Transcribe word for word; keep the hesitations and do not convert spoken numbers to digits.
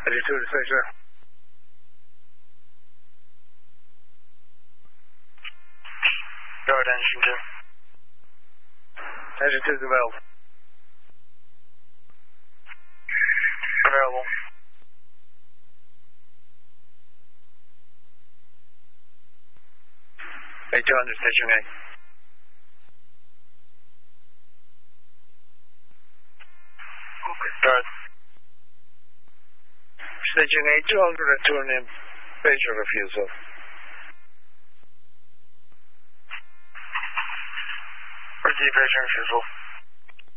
Attitude to Fisher. Guard engine two. Engine two's available. Available. A two hundred station A. Okay, guard. Station A two hundred return in facial refusal. Receive patient refusal.